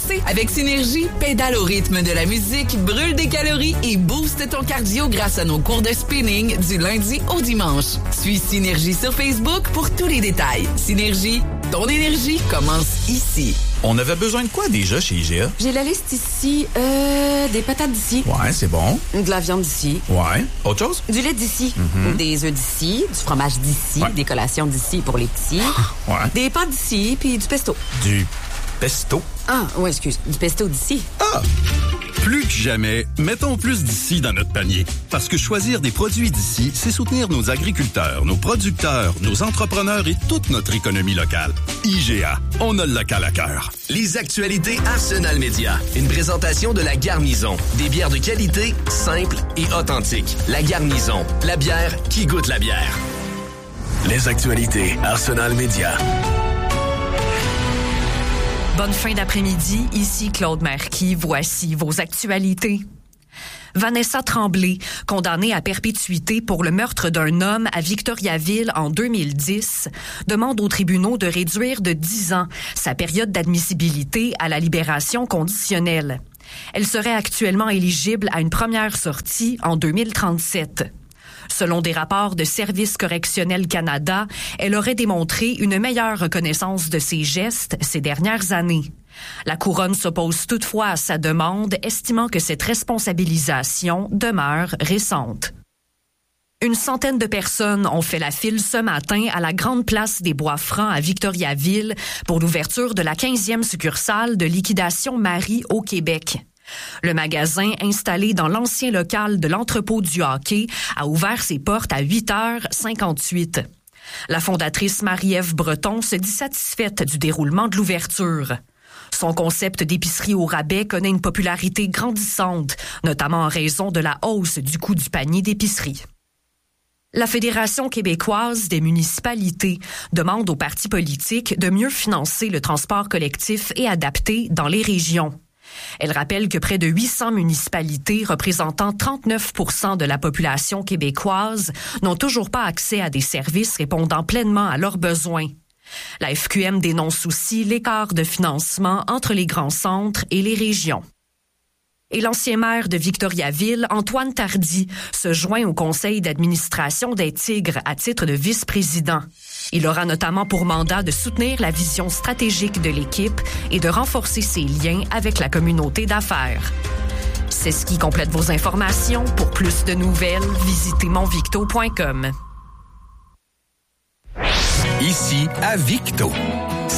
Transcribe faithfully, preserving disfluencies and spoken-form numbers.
danser. Avec Synergie, pédale au rythme de la musique, brûle des calories et booste ton cardio grâce à nos cours de spinning du lundi au dimanche. Suis Synergie sur Facebook pour tous les détails. Synergie, ton énergie commence ici. On avait besoin de quoi déjà chez I G A? J'ai la liste ici. Euh, des patates d'ici. Ouais, c'est bon. De la viande d'ici. Ouais. Autre chose? Du lait d'ici. Mm-hmm. Des œufs d'ici. Du fromage d'ici. Ouais. Des collations d'ici pour les petits. Ouais. Des pâtes d'ici, puis du pesto. Du pesto? Ah, ouais, excuse. Du pesto d'ici. Ah! Plus que jamais, mettons plus d'ici dans notre panier. Parce que choisir des produits d'ici, c'est soutenir nos agriculteurs, nos producteurs, nos entrepreneurs et toute notre économie locale. I G A, on a le local à cœur. Les actualités Arsenal Média. Une présentation de La Garnison. Des bières de qualité, simples et authentiques. La Garnison, la bière qui goûte la bière. Les actualités Arsenal Média. Bonne fin d'après-midi, ici Claude Marquis, voici vos actualités. Vanessa Tremblay, condamnée à perpétuité pour le meurtre d'un homme à Victoriaville en deux mille dix, demande aux tribunaux de réduire de dix ans sa période d'admissibilité à la libération conditionnelle. Elle serait actuellement éligible à une première sortie en deux mille trente-sept. Selon des rapports de Service correctionnel Canada, elle aurait démontré une meilleure reconnaissance de ses gestes ces dernières années. La Couronne s'oppose toutefois à sa demande, estimant que cette responsabilisation demeure récente. Une centaine de personnes ont fait la file ce matin à la Grande Place des Bois-Francs à Victoriaville pour l'ouverture de la quinzième succursale de Liquidation Marie au Québec. Le magasin, installé dans l'ancien local de l'entrepôt du hockey, a ouvert ses portes à huit heures cinquante-huit. La fondatrice Marie-Ève Breton se dit satisfaite du déroulement de l'ouverture. Son concept d'épicerie au rabais connaît une popularité grandissante, notamment en raison de la hausse du coût du panier d'épicerie. La Fédération québécoise des municipalités demande aux partis politiques de mieux financer le transport collectif et adapté dans les régions. Elle rappelle que près de huit cents municipalités représentant trente-neuf pour cent de la population québécoise n'ont toujours pas accès à des services répondant pleinement à leurs besoins. La F Q M dénonce aussi l'écart de financement entre les grands centres et les régions. Et l'ancien maire de Victoriaville, Antoine Tardy, se joint au conseil d'administration des Tigres à titre de vice-président. Il aura notamment pour mandat de soutenir la vision stratégique de l'équipe et de renforcer ses liens avec la communauté d'affaires. C'est ce qui complète vos informations. Pour plus de nouvelles, visitez monvicto point com. Ici, à Victo.